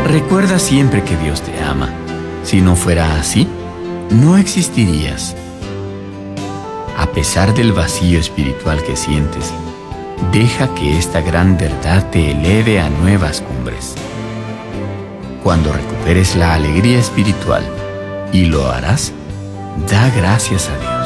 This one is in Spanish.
Recuerda siempre que Dios te ama. Si no fuera así, no existirías. A pesar del vacío espiritual que sientes, deja que esta gran verdad te eleve a nuevas cumbres. Cuando recuperes la alegría espiritual, y lo harás, da gracias a Dios.